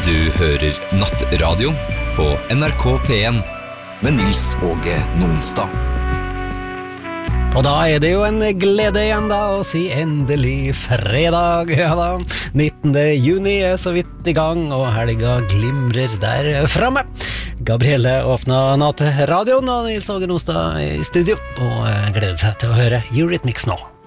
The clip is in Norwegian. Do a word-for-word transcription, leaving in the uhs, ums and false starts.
Du hører Nattradio på N R K P en med Nils Åge Nonstad. Og da er det jo en glede igjen da å si endelig fredag, ja da. nittende juni er så vidt i gang, og helga glimrer der fremme. Gabrielle åpna Natradioen, og Nils Åge Nonstad i studio, og gleder seg til å høre Eurythmics nå.